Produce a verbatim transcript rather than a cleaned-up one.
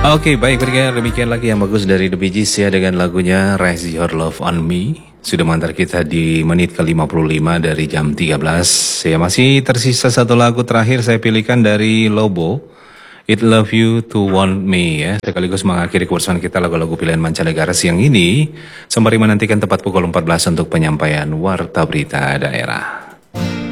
Oke, baik, berikan demikian lagi yang bagus dari The Bee Gees ya dengan lagunya Raise Your Love on Me. Sudah mengantar kita di menit ke lima puluh lima dari jam tiga belas. Ya, masih tersisa satu lagu terakhir saya pilihkan dari Lobo. It Love You to Want Me ya. Sekaligus mengakhiri kebersamaan kita lagu-lagu pilihan mancanegara siang ini. Sembari menantikan tepat pukul empat belas untuk penyampaian Warta Berita Daerah.